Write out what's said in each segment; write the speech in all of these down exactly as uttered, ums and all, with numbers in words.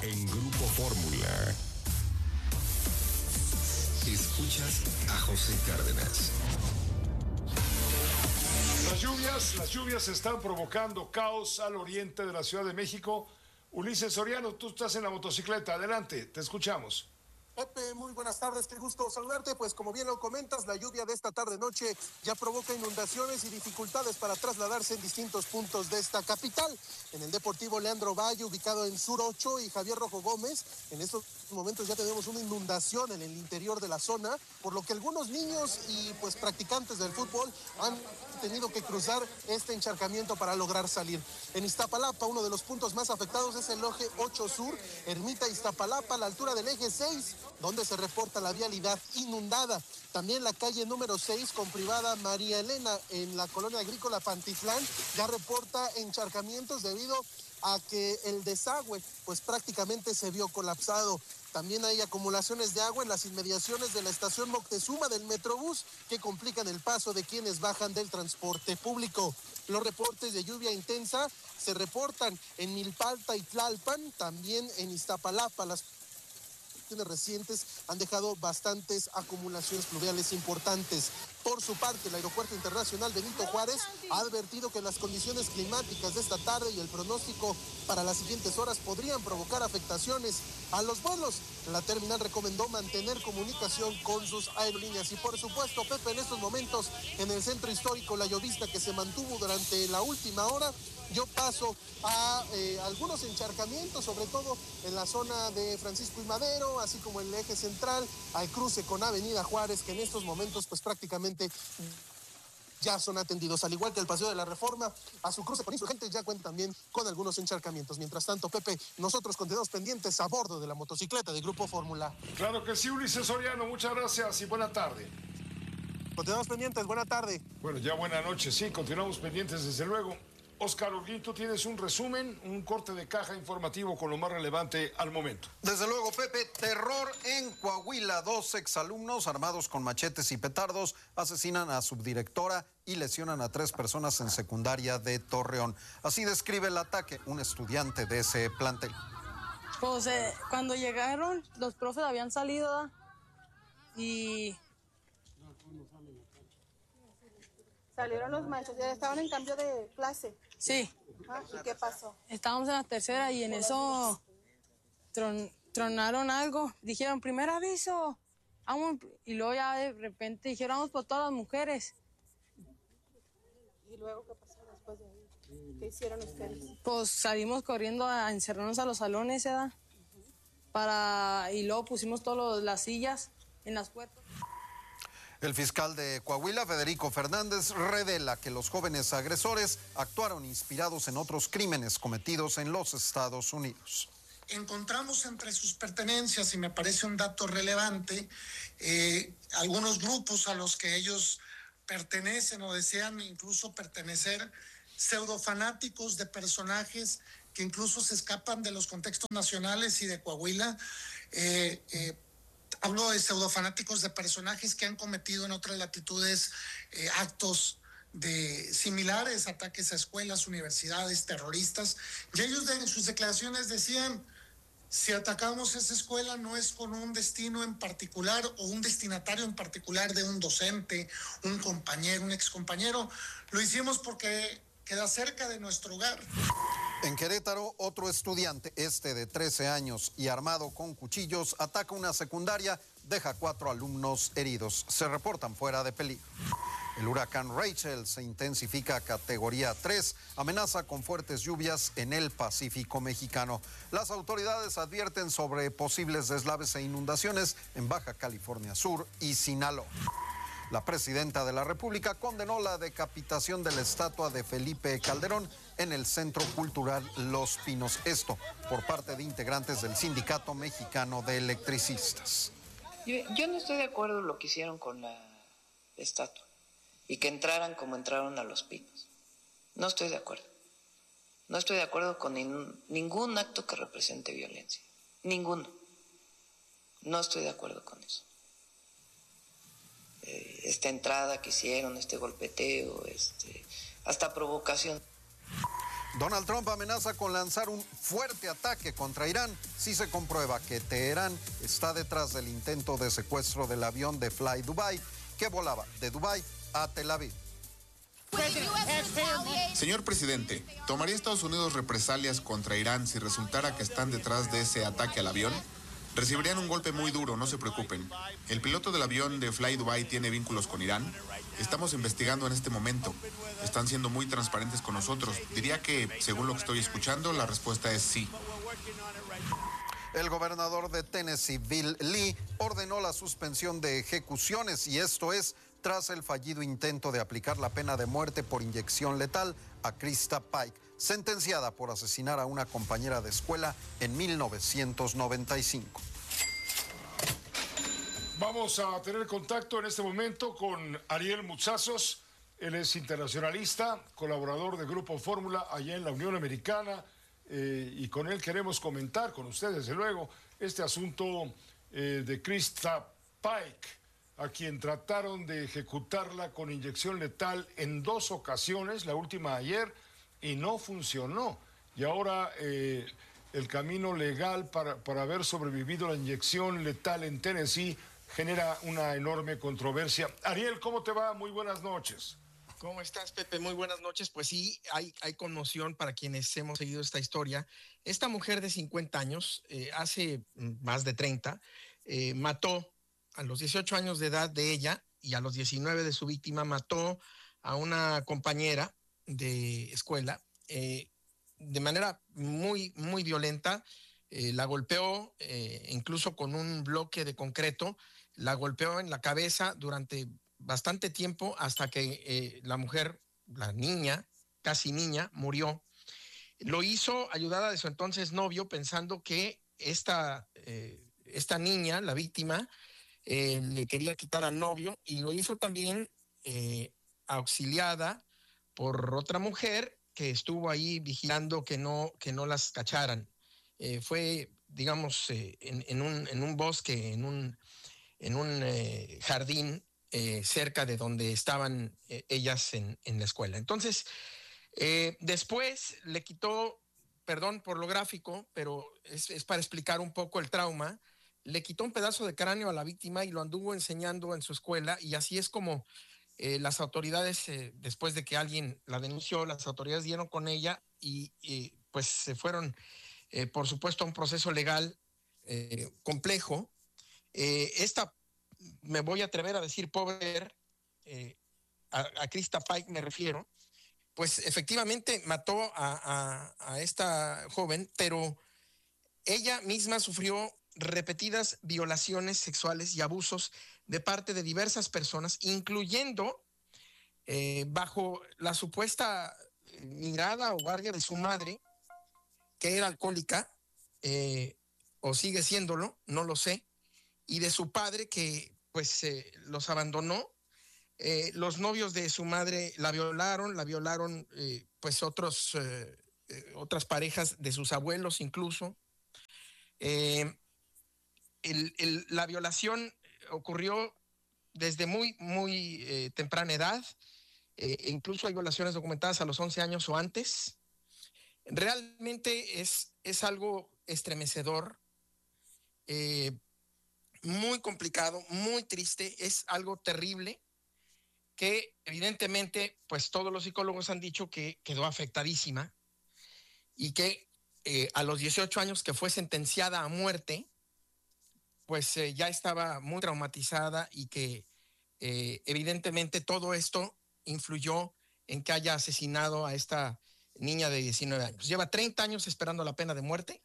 en Grupo Fórmula. Escuchas a José Cárdenas. Las lluvias, las lluvias están provocando caos al oriente de la Ciudad de México. Ulises Soriano, tú estás en la motocicleta. Adelante, te escuchamos. Pepe, muy buenas tardes, qué gusto saludarte. Pues como bien lo comentas, la lluvia de esta tarde-noche ya provoca inundaciones y dificultades para trasladarse en distintos puntos de esta capital. En el Deportivo Leandro Valle, ubicado en Sur ocho y Javier Rojo Gómez, en estos momentos ya tenemos una inundación en el interior de la zona, por lo que algunos niños y pues practicantes del fútbol han tenido que cruzar este encharcamiento para lograr salir. En Iztapalapa, uno de los puntos más afectados es el eje ocho Sur, Ermita Iztapalapa, a la altura del eje seis, donde se reporta la vialidad inundada. También la calle número seis con privada María Elena en la colonia agrícola Pantitlán ya reporta encharcamientos debido a que el desagüe pues prácticamente se vio colapsado. También hay acumulaciones de agua en las inmediaciones de la estación Moctezuma del Metrobús que complican el paso de quienes bajan del transporte público. Los reportes de lluvia intensa se reportan en Milpalta y Tlalpan, también en Iztapalapa. Las recientes han dejado bastantes acumulaciones pluviales importantes. Por su parte, el Aeropuerto Internacional Benito Juárez ha advertido que las condiciones climáticas de esta tarde y el pronóstico para las siguientes horas podrían provocar afectaciones a los vuelos. La terminal recomendó mantener comunicación con sus aerolíneas. Y por supuesto, Pepe, en estos momentos en el centro histórico, la llovizna que se mantuvo durante la última hora dio paso a eh, algunos encharcamientos, sobre todo en la zona de Francisco y Madero, así como en el eje central, al cruce con Avenida Juárez, que en estos momentos pues prácticamente ya son atendidos, al igual que el Paseo de la Reforma, a su cruce con Insurgentes ya cuenta también con algunos encharcamientos. Mientras tanto, Pepe, nosotros continuamos pendientes a bordo de la motocicleta de Grupo Fórmula. Claro que sí, Ulises Soriano, muchas gracias y buena tarde. Continuamos pendientes, buena tarde. Bueno, ya buena noche, sí, continuamos pendientes desde luego. Oscar Holguín, tú tienes un resumen, un corte de caja informativo con lo más relevante al momento. Desde luego, Pepe, terror en Coahuila. Dos exalumnos armados con machetes y petardos asesinan a subdirectora y lesionan a tres personas en secundaria de Torreón. Así describe el ataque un estudiante de ese plantel. Pues eh, cuando llegaron, los profes habían salido, ¿eh? y... Salieron los maestros, ya estaban en cambio de clase. Sí. Ah, ¿y qué pasó? Estábamos en la tercera y en eso tron, tronaron algo. Dijeron, primer aviso. Vamos. Y luego ya de repente dijeron, vamos por todas las mujeres. ¿Y luego qué pasó después de ahí? ¿Qué hicieron ustedes? Pues salimos corriendo a encerrarnos a los salones, ¿verdad? Uh-huh. Para, y luego pusimos todas las sillas en las puertas. El fiscal de Coahuila, Federico Fernández, revela que los jóvenes agresores actuaron inspirados en otros crímenes cometidos en los Estados Unidos. Encontramos entre sus pertenencias, y me parece un dato relevante, eh, algunos grupos a los que ellos pertenecen o desean incluso pertenecer, pseudofanáticos de personajes que incluso se escapan de los contextos nacionales y de Coahuila. Eh, eh, Hablo de pseudofanáticos de personajes que han cometido en otras latitudes eh, actos de similares, ataques a escuelas, universidades, terroristas. Y ellos de, en sus declaraciones decían, si atacamos esa escuela no es con un destino en particular o un destinatario en particular de un docente, un compañero, un excompañero. Lo hicimos porque queda cerca de nuestro hogar. En Querétaro, otro estudiante, este de trece años y armado con cuchillos, ataca una secundaria, deja cuatro alumnos heridos. Se reportan fuera de peligro. El huracán Rachel se intensifica a categoría tres, amenaza con fuertes lluvias en el Pacífico mexicano. Las autoridades advierten sobre posibles deslaves e inundaciones en Baja California Sur y Sinaloa. La presidenta de la República condenó la decapitación de la estatua de Felipe Calderón en el Centro Cultural Los Pinos. Esto por parte de integrantes del Sindicato Mexicano de Electricistas. Yo, yo no estoy de acuerdo en lo que hicieron con la estatua y que entraran como entraron a Los Pinos. No estoy de acuerdo. No estoy de acuerdo con nin, ningún acto que represente violencia. Ninguno. No estoy de acuerdo con eso. Esta entrada que hicieron, este golpeteo, este, hasta provocación. Donald Trump amenaza con lanzar un fuerte ataque contra Irán si se comprueba que Teherán está detrás del intento de secuestro del avión de Fly Dubai que volaba de Dubái a Tel Aviv. Señor presidente, ¿tomaría Estados Unidos represalias contra Irán si resultara que están detrás de ese ataque al avión? Recibirían un golpe muy duro, no se preocupen. El piloto del avión de Fly Dubai tiene vínculos con Irán. Estamos investigando en este momento. Están siendo muy transparentes con nosotros. Diría que, según lo que estoy escuchando, la respuesta es sí. El gobernador de Tennessee, Bill Lee, ordenó la suspensión de ejecuciones y esto es tras el fallido intento de aplicar la pena de muerte por inyección letal a Krista Pike, sentenciada por asesinar a una compañera de escuela en mil novecientos noventa y cinco. Vamos a tener contacto en este momento con Ariel Mutsazos. Él es internacionalista, colaborador de Grupo Fórmula allá en la Unión Americana, eh, y con él queremos comentar con ustedes, desde luego, este asunto eh, de Krista Pike, a quien trataron de ejecutarla con inyección letal en dos ocasiones, la última ayer, y no funcionó. Y ahora eh, el camino legal para, para haber sobrevivido la inyección letal en Tennessee genera una enorme controversia. Ariel, ¿cómo te va? Muy buenas noches. ¿Cómo estás, Pepe? Muy buenas noches. Pues sí, hay, hay conmoción para quienes hemos seguido esta historia. Esta mujer de cincuenta años, eh, hace más de treinta, eh, mató a los dieciocho años de edad de ella y a los diecinueve de su víctima, mató a una compañera de escuela eh, de manera muy, muy violenta. Eh, la golpeó eh, incluso con un bloque de concreto, la golpeó en la cabeza durante bastante tiempo hasta que eh, la mujer, la niña, casi niña, murió. Lo hizo ayudada de su entonces novio, pensando que esta, eh, esta niña, la víctima, eh, le quería quitar al novio, y lo hizo también eh, auxiliada por otra mujer que estuvo ahí vigilando que no, que no las cacharan. Eh, fue, digamos, eh, en, en, un, en un bosque, en un, en un eh, jardín eh, cerca de donde estaban eh, ellas en, en la escuela. Entonces, eh, después le quitó, perdón por lo gráfico, pero es, es para explicar un poco el trauma, le quitó un pedazo de cráneo a la víctima y lo anduvo enseñando en su escuela, y así es como eh, las autoridades, eh, después de que alguien la denunció, las autoridades dieron con ella y, y pues se fueron, eh, por supuesto, a un proceso legal eh, complejo. Eh, esta, me voy a atrever a decir, pobre, eh, a, a Krista Pike me refiero, pues efectivamente mató a, a, a esta joven, pero ella misma sufrió repetidas violaciones sexuales y abusos de parte de diversas personas, incluyendo eh, bajo la supuesta mirada o guardia de su madre, que era alcohólica, eh, o sigue siéndolo, no lo sé, y de su padre, que pues eh, los abandonó. Eh, los novios de su madre la violaron, la violaron eh, pues otros, eh, eh, otras parejas de sus abuelos incluso. Eh, el, el, la violación ocurrió desde muy, muy eh, temprana edad. Eh, incluso hay violaciones documentadas a los once años o antes. Realmente es, es algo estremecedor, eh, muy complicado, muy triste, es algo terrible que evidentemente pues todos los psicólogos han dicho que quedó afectadísima y que eh, a los dieciocho años que fue sentenciada a muerte, pues eh, ya estaba muy traumatizada y que eh, evidentemente todo esto influyó en que haya asesinado a esta niña de diecinueve años. Lleva treinta años esperando la pena de muerte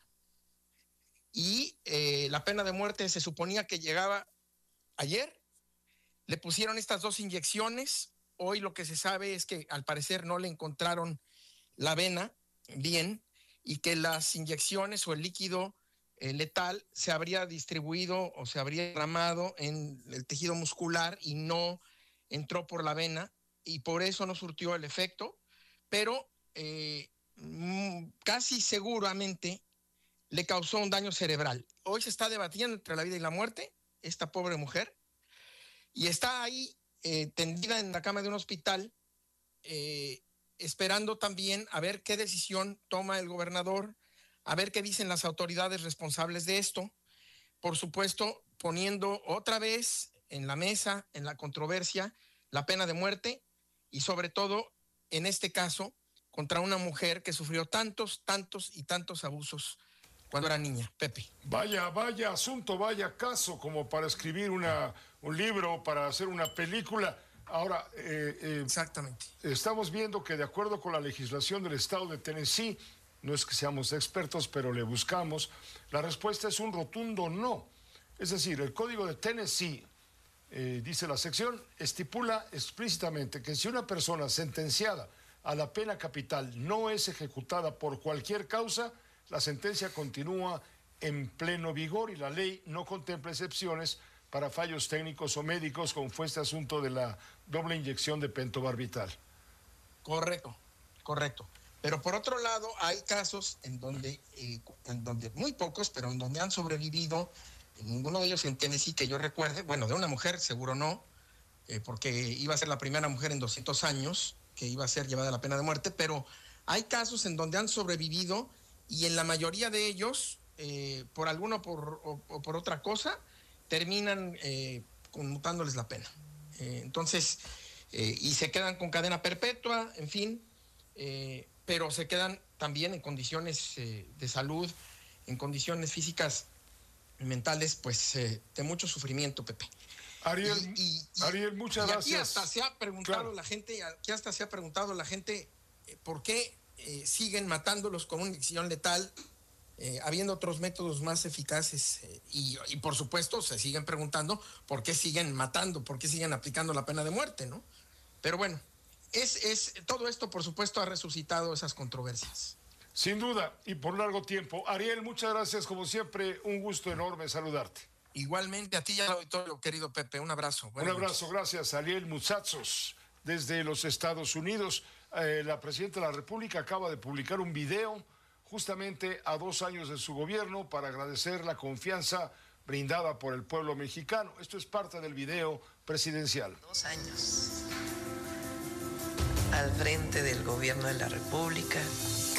y eh, la pena de muerte se suponía que llegaba ayer. Le pusieron estas dos inyecciones. Hoy lo que se sabe es que al parecer no le encontraron la vena bien y que las inyecciones o el líquido eh, letal se habría distribuido o se habría derramado en el tejido muscular y no entró por la vena, y por eso no surtió el efecto, pero eh, casi seguramente le causó un daño cerebral. Hoy se está debatiendo entre la vida y la muerte esta pobre mujer, y está ahí eh, tendida en la cama de un hospital, eh, esperando también a ver qué decisión toma el gobernador, a ver qué dicen las autoridades responsables de esto. Por supuesto, poniendo otra vez en la mesa, en la controversia, la pena de muerte y sobre todo, en este caso, contra una mujer que sufrió tantos, tantos y tantos abusos cuando era niña. Pepe. Vaya, vaya asunto, vaya caso, como para escribir una, un libro, para hacer una película. Ahora, eh, eh, exactamente. Estamos viendo que de acuerdo con la legislación del estado de Tennessee, no es que seamos expertos, pero le buscamos, la respuesta es un rotundo no. Es decir, el código de Tennessee, eh, dice la sección, estipula explícitamente que si una persona sentenciada a la pena capital no es ejecutada por cualquier causa, la sentencia continúa en pleno vigor y la ley no contempla excepciones para fallos técnicos o médicos, como fue este asunto de la doble inyección de pentobarbital. Correcto, correcto. Pero por otro lado, hay casos en donde, eh, en donde muy pocos, pero en donde han sobrevivido, ninguno de ellos en Tennessee que yo recuerde, bueno, de una mujer seguro no, eh, porque iba a ser la primera mujer en doscientos años que iba a ser llevada a la pena de muerte, pero hay casos en donde han sobrevivido y en la mayoría de ellos, eh, por alguna por, o, o por otra cosa, terminan eh, conmutándoles la pena. Eh, entonces, eh, y se quedan con cadena perpetua, en fin, eh, pero se quedan también en condiciones eh, de salud, en condiciones físicas y mentales, pues, eh, de mucho sufrimiento, Pepe. Ariel, y, y, y, Ariel muchas y aquí gracias. hasta se ha preguntado Claro. la gente, aquí hasta se ha preguntado la gente eh, por qué eh, siguen matándolos con una inyección letal, eh, habiendo otros métodos más eficaces. Eh, y, y por supuesto se siguen preguntando por qué siguen matando, por qué siguen aplicando la pena de muerte, ¿no? Pero bueno, es, es, todo esto por supuesto ha resucitado esas controversias. Sin duda, y por largo tiempo. Ariel, muchas gracias, como siempre, un gusto enorme saludarte. Igualmente a ti y al auditorio, querido Pepe, un abrazo. Un abrazo, gracias. Ariel Mutsatsos, desde los Estados Unidos. Eh, la Presidenta de la República acaba de publicar un video justamente a dos años de su gobierno para agradecer la confianza brindada por el pueblo mexicano. Esto es parte del video presidencial. Dos años al frente del gobierno de la República,